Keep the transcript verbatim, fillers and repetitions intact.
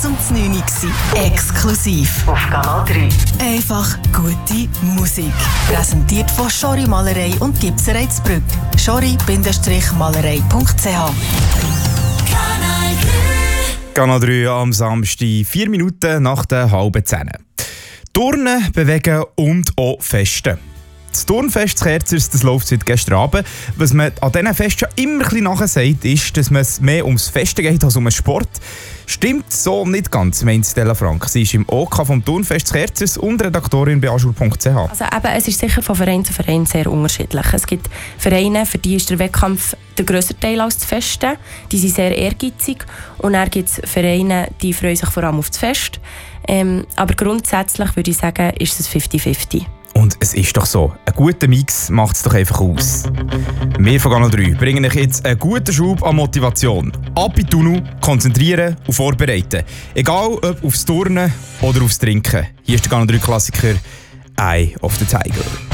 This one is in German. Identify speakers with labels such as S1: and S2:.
S1: zum neun Uhr exklusiv auf Kanal drei. Einfach gute Musik. Präsentiert von Schori Malerei und Gipserei Zbrügg. schori Malerei punkt c h.
S2: Kanal drei am Samstag, vier Minuten nach der halben zehn. Turnen, bewegen und auch festen. Das Turnfest zu Kerzers, das läuft seit gestern Abend. Was man an diesen Festen ja immer ein bisschen nachher sagt, ist, dass es mehr ums Festen geht als um den Sport. Stimmt so nicht ganz, meint Stella Frank. Sie ist im OK vom Turnfest zu Kerzers und Redaktorin bei ajour punkt c h.
S3: Also eben, es ist sicher von Verein zu Verein sehr unterschiedlich. Es gibt Vereine, für die ist der Wettkampf der grösser Teil als das Festen. Die sind sehr ehrgeizig. Und dann gibt es Vereine, die freuen sich vor allem auf das Fest. Ähm, aber grundsätzlich würde ich sagen, ist es fifty fifty.
S2: Und es ist doch so, ein guter Mix macht es doch einfach aus. Wir von Kanal drei bringen euch jetzt einen guten Schub an Motivation. Ab in die Tunnel, konzentrieren und vorbereiten. Egal ob aufs Turnen oder aufs Trinken. Hier ist der Kanal drei Klassiker «Eye of the Tiger».